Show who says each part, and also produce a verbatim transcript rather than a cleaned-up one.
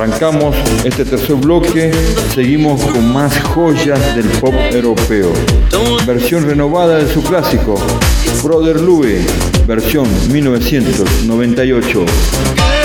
Speaker 1: Arrancamos este tercer bloque, seguimos con más joyas del pop europeo. Versión renovada de su clásico, Brother Louie, versión mil novecientos noventa y ocho.